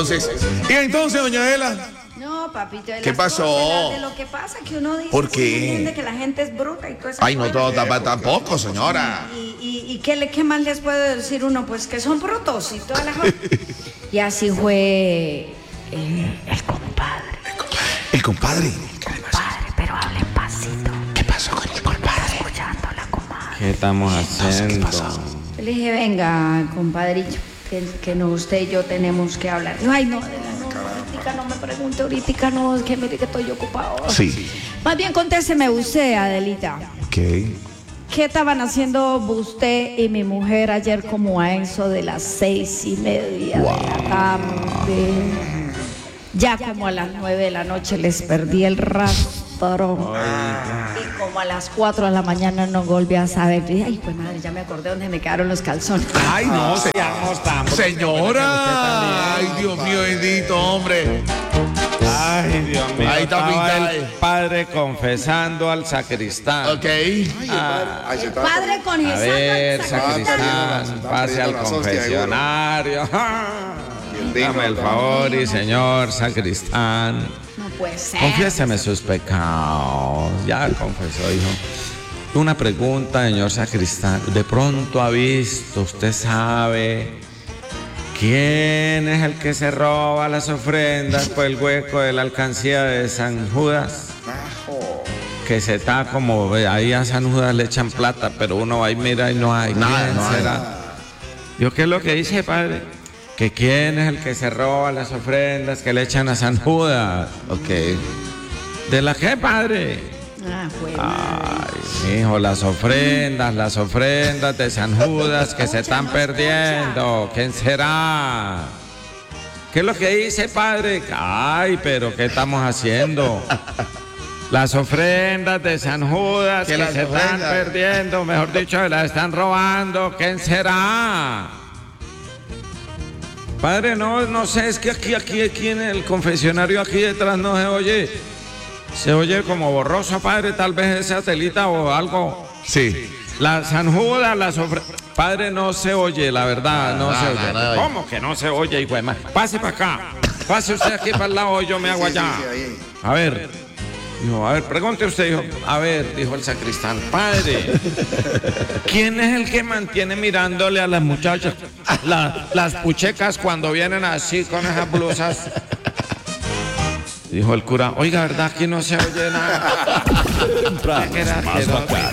entonces, doña Adela. No, papito. ¿Qué pasó? De lo que pasa que uno dice. ¿Por qué? Que la gente es bruta y todo eso. Ay, no todo tampoco, señora. ¿Y qué más les puede decir uno? Pues que son brutos y toda la cosa. Y así fue el compadre. ¿El compadre? Compadre, pero hable pasito. ¿Qué pasó con el compadre? Escuchando a la comadre. ¿Qué estamos haciendo? ¿Qué pasó? Le dije, venga, compadrito, que no, usted y yo tenemos que hablar. Ay, no, ahorita no me pregunte, ahorita no, es que mire que estoy ocupado. Sí. Más bien contésteme usted, Adelita. ¿Qué? ¿Qué estaban haciendo usted y mi mujer ayer como a eso de las 6:30 de la tarde? Ya como a las 9 de la noche les perdí el rastro. Y como a las 4 de la mañana no volví a saber. Y, ay, pues madre, ya me acordé dónde me quedaron los calzones. Ay, no, señora. Ay, Ay, Dios mío, bendito, hombre. Ay, Dios mío. Ahí está estaba pintada. el padre confesando al sacristán. Ok. Padre A congesado. ver, sacristán, pase al confesionario. Dame el favor y señor sacristán, No puede ser. confiéseme sus pecados. Ya confesó, hijo. Una pregunta, señor sacristán. De pronto ha visto, usted sabe, ¿quién es el que se roba las ofrendas por el hueco de la alcancía de San Judas? Que se está como, ahí a San Judas le echan plata, pero uno va y mira y no hay. Nada, ¿Quién no hay. será? ¿Yo qué es lo que dice, padre? Que quién es el que se roba las ofrendas que le echan a San Judas. Ok. ¿De la qué, padre? Ah, fue. Ay, hijo, las ofrendas de San Judas que se están perdiendo. ¿Quién será? ¿Qué es lo que dice, padre? Ay, pero ¿qué estamos haciendo? Las ofrendas de San Judas ¿Qué que las se están ofrendas? perdiendo, mejor dicho, las están robando. ¿Quién será? Padre, no sé, es que aquí en el confesionario, aquí detrás no se oye. Se oye como borroso, padre, tal vez es satelita o algo. Sí. La San Judas, padre, no se oye, la verdad, no se oye. nada. ¿Cómo que no se oye, hijo de madre? Pase para acá. Pase usted aquí para el lado, yo me hago allá. A ver. Dijo, a ver, pregunte usted, hijo. A ver, dijo el sacristán, padre, ¿quién es el que mantiene mirándole a las muchachas, las puchecas cuando vienen así con esas blusas? Dijo el cura, oiga, ¿verdad? Aquí no se oye nada. ¿Qué era?